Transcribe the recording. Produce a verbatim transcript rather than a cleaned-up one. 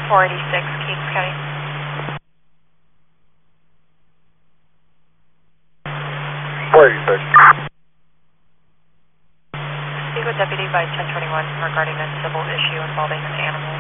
four eighty-six, Kings County. four eighty-six. Speak with Deputy by ten twenty-one regarding a civil issue involving an animal.